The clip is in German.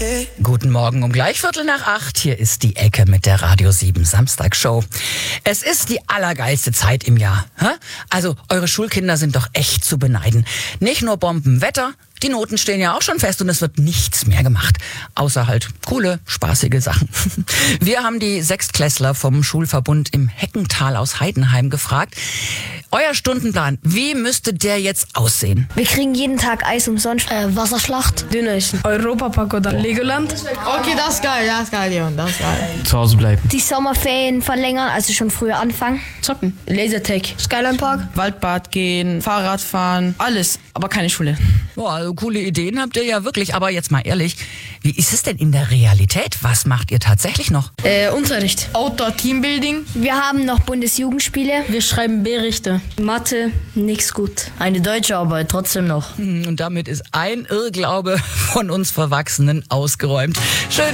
Guten Morgen um gleich 7:45. Hier ist die Ecke mit der Radio 7 Samstagshow. Es ist die allergeilste Zeit im Jahr. Also eure Schulkinder sind doch echt zu beneiden. Nicht nur Bombenwetter, die Noten stehen ja auch schon fest und es wird nichts mehr gemacht. Außer halt coole, spaßige Sachen. Wir haben die Sechstklässler vom Schulverbund im Heckental aus Heidenheim gefragt. Euer Stundenplan, wie müsste der jetzt aussehen? Wir kriegen jeden Tag Eis umsonst. Wasserschlacht, Dönerchen, Europapark oder Legoland. Okay, das ist geil, Leon, das ist geil. Zu Hause bleiben. Die Sommerferien verlängern, also schon früher anfangen. Zocken, Lasertag, Skyline Park, Waldbad gehen, Fahrrad fahren, alles, aber keine Schule. Boah, also coole Ideen habt ihr ja wirklich, aber jetzt mal ehrlich, wie ist es denn in der Realität? Was macht ihr tatsächlich noch? Unterricht. Outdoor Teambuilding. Wir haben noch Bundesjugendspiele. Wir schreiben Berichte. Mathe, nix gut. Eine deutsche Arbeit, trotzdem noch. Und damit ist ein Irrglaube von uns Verwachsenen ausgeräumt. Schön.